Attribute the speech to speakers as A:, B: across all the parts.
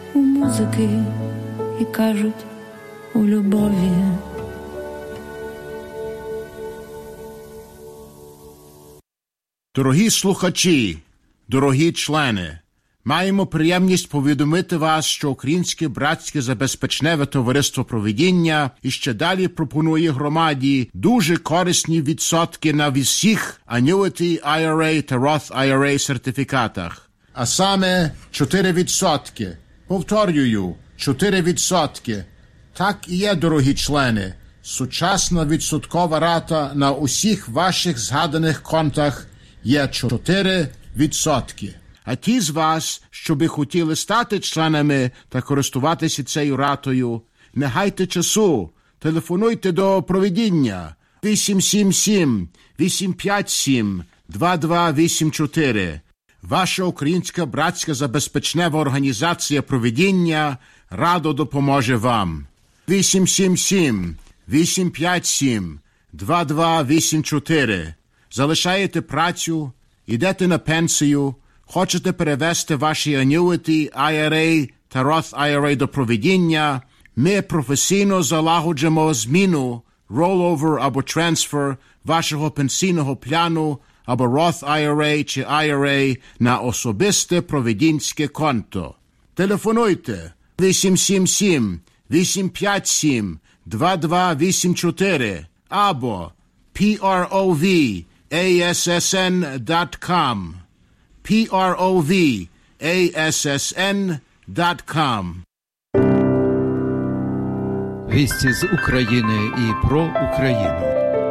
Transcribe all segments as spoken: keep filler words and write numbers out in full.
A: у музики і кажуть у любові.
B: Дорогі слухачі, дорогі члени, маємо приємність повідомити вас, що Українське братське забезпечневе товариство «Провидіння» іще далі пропонує громаді дуже корисні відсотки на всіх Annuity ай ар ей та Roth ай ар ей сертифікатах. А саме чотири відсотки. Повторюю, чотири відсотки. Так і є, дорогі члени. Сучасна відсоткова рата на усіх ваших згаданих контах є чотири відсотки. А ті з вас, що би хотіли стати членами та користуватися цією ратою, не гайте часу, телефонуйте до «Провидіння» вісім сім сім, вісім п'ять сім, два два вісім чотири. Ваша Українська братська забезпечнева організація «Провидіння» радо допоможе вам. вісім сім сім, вісім п'ять сім, два два вісім чотири. Залишаєте працю, йдете на пенсію, хочете перевести ваші Annuity ай ар ей та Roth ай ар ей до «Провидіння», ми професійно залагоджимо зміну, rollover або transfer вашого пенсійного плану або Roth ай ар ей чи ай ар ей на особисте провидінське конто. Телефонуйте вісім сім сім, вісім п'ять сім, два два вісім чотири або пров ей ес ес ен крапка ком пров ей ес ес ен крапка ком.
C: Вісті з України і про Україну.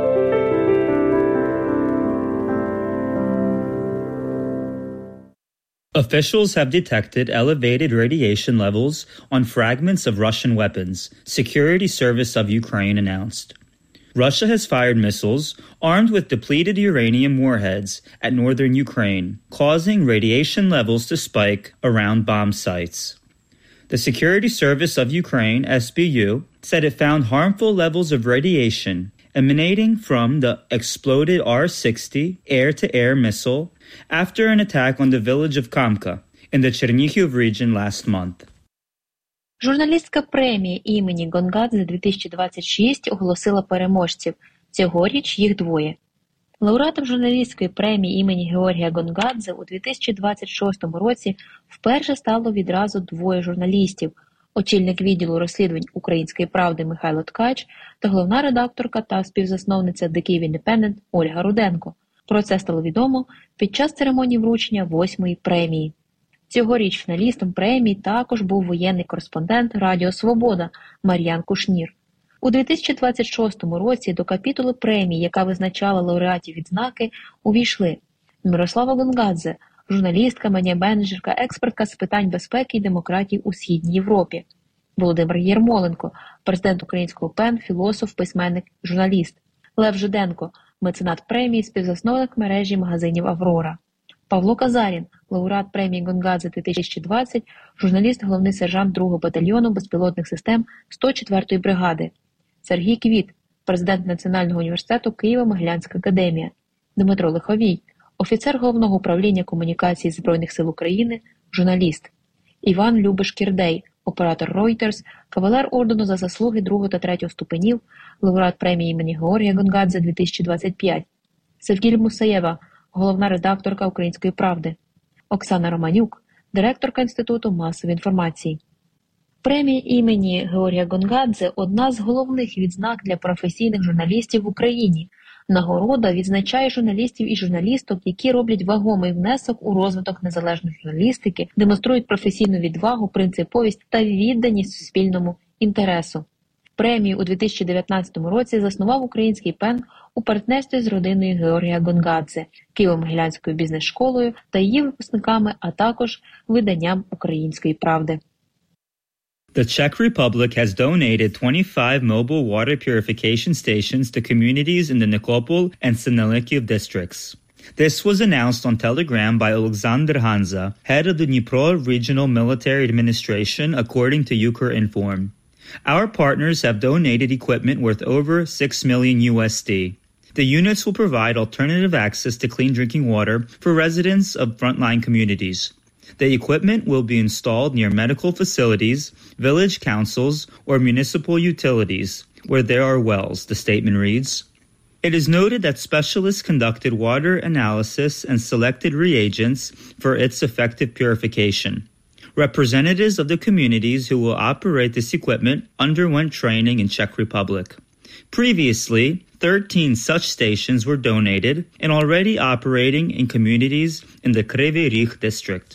D: Officials have detected elevated radiation levels on fragments of Russian weapons, Security Service of Ukraine announced. Russia has fired missiles armed with depleted uranium warheads at northern Ukraine, causing radiation levels to spike around bomb sites. The Security Service of Ukraine, S B U, said it found harmful levels of radiation emanating from the exploded R sixty air-to-air missile after an attack on the village of Kamka in the Chernihiv region last month.
E: Журналістська премія імені Гонгадзе дві тисячі двадцять шість оголосила переможців. Цьогоріч їх двоє. Лауреатом журналістської премії імені Георгія Гонгадзе у дві тисячі двадцять шостому році вперше стало відразу двоє журналістів – очільник відділу розслідувань «Української правди» Михайло Ткач та головна редакторка та співзасновниця The Kyiv Independent Ольга Руденко. Про це стало відомо під час церемонії вручення восьмої премії. Цьогоріч фіналістом премії також був воєнний кореспондент Радіо Свобода Мар'ян Кушнір. У дві тисячі двадцять шостому році до капітулу премії, яка визначала лауреатів відзнаки, увійшли Мирослава Гонгадзе, журналістка, медіаменеджерка, експертка з питань безпеки і демократії у Східній Європі; Володимир Єрмоленко, президент українського ПЕН, філософ, письменник, журналіст; Лев Жиденко, меценат премії, співзасновник мережі магазинів «Аврора». Павло Казарін, лауреат премії Гонгадзе дві тисячі двадцять, журналіст, головний сержант другого батальйону безпілотних систем сто четвертої бригади. Сергій Квіт, президент Національного університету Києво-Могилянська академія. Дмитро Лиховій, офіцер Головного управління комунікації Збройних сил України, журналіст. Іван Любиш-Кірдей, оператор Reuters, кавалер ордену за заслуги другого та третього ступенів, лауреат премії імені Георгія Гонгадзе дві тисячі двадцять п'ять. Севгіль Мусаєва, головна редакторка «Української правди». Оксана Романюк, директорка Інституту масової інформації. Премія імені Георгія Гонгадзе – одна з головних відзнак для професійних журналістів в Україні. Нагорода відзначає журналістів і журналісток, які роблять вагомий внесок у розвиток незалежної журналістики, демонструють професійну відвагу, принциповість та відданість суспільному інтересу. Премію у дві тисячі дев'ятнадцятому році заснував український ПЕН у партнерстві з родиною Георгія Гонгадзе, Києво-Могилянською бізнес-школою та її випускниками, а також виданням «Української правди».
D: The Czech Republic has donated twenty-five mobile water purification stations to communities in the Nikopol and Sinelnikov districts. This was announced on Telegram by Alexander Hanza, head of the Dnipro Regional Military Administration, according to Ukrinform. Our partners have donated equipment worth over six million U S D. The units will provide alternative access to clean drinking water for residents of frontline communities. The equipment will be installed near medical facilities, village councils, or municipal utilities, where there are wells, the statement reads. It is noted that specialists conducted water analysis and selected reagents for its effective purification. Representatives of the communities who will operate this equipment underwent training in Czech Republic. Previously, thirteen such stations were donated and already operating in communities in the Kryvyi Rih district.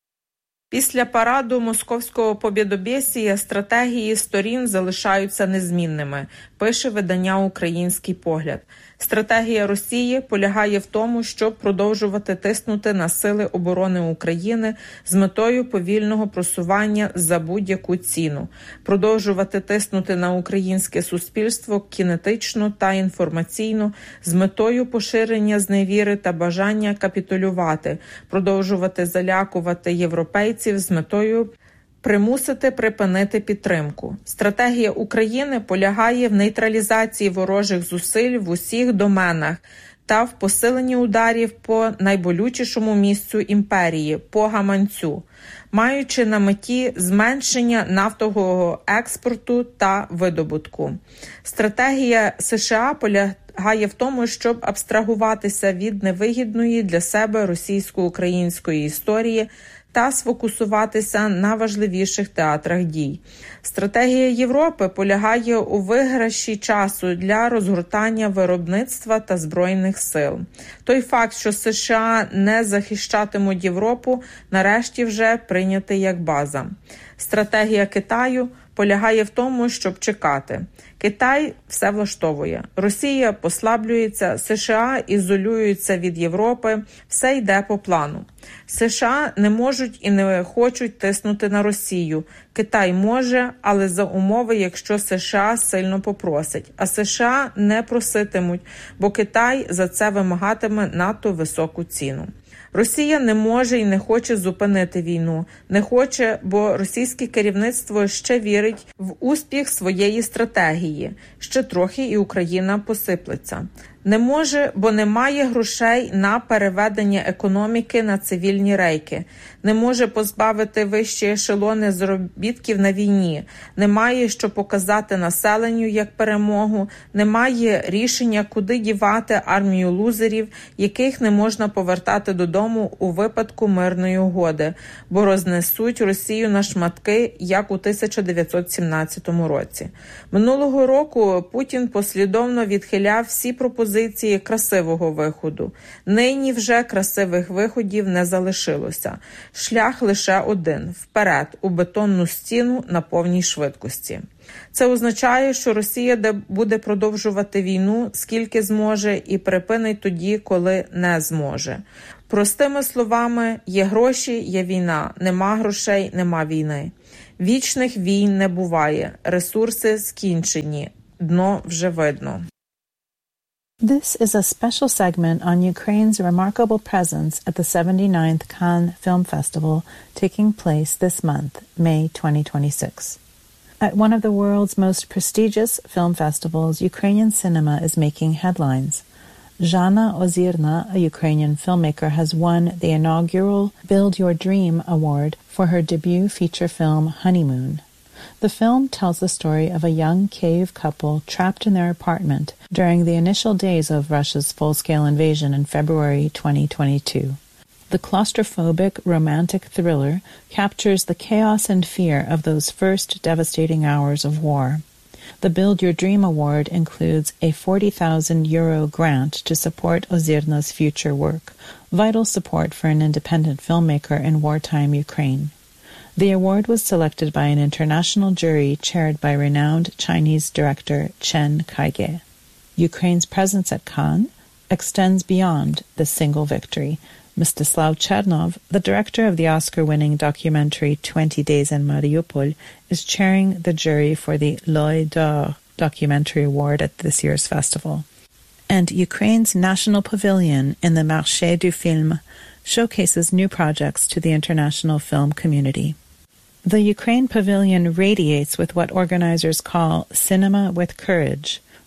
F: Після параду московського побєдобєсія стратегії сторін залишаються незмінними, пише видання «Український погляд». Стратегія Росії полягає в тому, щоб продовжувати тиснути на сили оборони України з метою повільного просування за будь-яку ціну, продовжувати тиснути на українське суспільство кінетично та інформаційно з метою поширення зневіри та бажання капітулювати, продовжувати залякувати європейців з метою примусити припинити підтримку. Стратегія України полягає в нейтралізації ворожих зусиль в усіх доменах та в посиленні ударів по найболючішому місцю імперії – по гаманцю, маючи на меті зменшення нафтового експорту та видобутку. Стратегія США полягає в тому, щоб абстрагуватися від невигідної для себе російсько-української історії та сфокусуватися на важливіших театрах дій. Стратегія Європи полягає у виграші часу для розгортання виробництва та збройних сил. Той факт, що США не захищатимуть Європу, нарешті вже прийнятий як база. Стратегія Китаю полягає в тому, щоб чекати. Китай все влаштовує. Росія послаблюється, США ізолюються від Європи, все йде по плану. США не можуть і не хочуть тиснути на Росію. Китай може, але за умови, якщо США сильно попросить. А США не проситимуть, бо Китай за це вимагатиме надто високу ціну. Росія не може і не хоче зупинити війну. Не хоче, бо російське керівництво ще вірить в успіх своєї стратегії. Ще трохи і Україна посиплеться. Не може, бо немає грошей на переведення економіки на цивільні рейки. Не може позбавити вищі ешелони заробітків на війні. Немає що показати населенню як перемогу. Немає рішення, куди дівати армію лузерів, яких не можна повертати додому у випадку мирної угоди, бо рознесуть Росію на шматки, як у тисяча дев'ятсот сімнадцятому році. Минулого року Путін послідовно відхиляв всі пропозиції красивого виходу. Нині вже красивих виходів не залишилося. Шлях лише один – вперед, у бетонну стіну на повній швидкості. Це означає, що Росія буде продовжувати війну, скільки зможе, і припинить тоді, коли не зможе. Простими словами, є гроші, є війна. Нема грошей, нема війни. Вічних війн не буває. Ресурси скінчені. Дно вже видно.
G: This is a special segment on Ukraine's remarkable presence at the seventy-ninth Cannes Film Festival taking place this month, May twenty twenty-six. At one of the world's most prestigious film festivals, Ukrainian cinema is making headlines. Zhanna Ozyrna, a Ukrainian filmmaker, has won the inaugural Build Your Dream Award for her debut feature film, Honeymoon. The film tells the story of a young Kyiv couple trapped in their apartment during the initial days of Russia's full-scale invasion in February twenty twenty-two. The claustrophobic romantic thriller captures the chaos and fear of those first devastating hours of war. The Build Your Dream Award includes a forty thousand euro grant to support Ozyrna's future work, vital support for an independent filmmaker in wartime Ukraine. The award was selected by an international jury chaired by renowned Chinese director Chen Kaige. Ukraine's presence at Cannes extends beyond this single victory. Mstislav Chernov, the director of the Oscar-winning documentary twenty days in Mariupol, is chairing the jury for the L'Oeil d'Or documentary award at this year's festival. And Ukraine's national pavilion in the Marché du Film showcases new projects to the international film community. The Ukraine Pavilion radiates with what organizers call cinema with courage,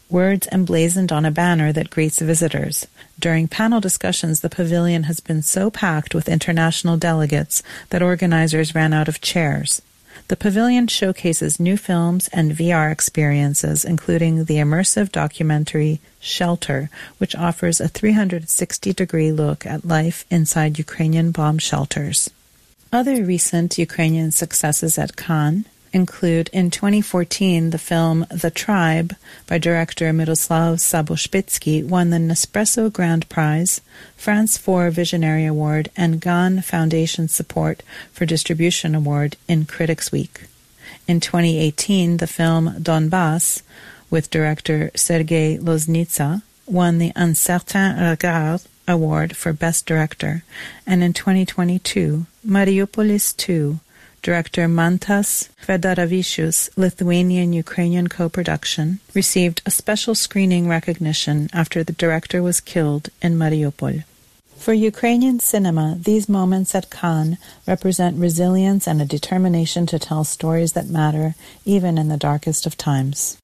G: words emblazoned on a banner that greets visitors. During panel discussions, the pavilion has been so packed with international delegates that organizers ran out of chairs. The pavilion showcases new films and V R experiences, including the immersive documentary Shelter, which offers a three hundred sixty degree look at life inside Ukrainian bomb shelters. Other recent Ukrainian successes at Cannes include, in twenty fourteen, the film The Tribe by director Miroslav Saboshpitsky won the Nespresso Grand Prize, France four Visionary Award, and Gan Foundation Support for Distribution Award in Critics Week. In twenty eighteen, the film Donbass, with director Sergei Loznitsa, won the Un Certain Regard Award for Best Director, and in twenty twenty-two, Mariupolis two, director Mantas Fedoravicius' Lithuanian-Ukrainian co-production, received a special screening recognition after the director was killed in Mariupol. For Ukrainian cinema, these moments at Cannes represent resilience and a determination to tell stories that matter, even in the darkest of times.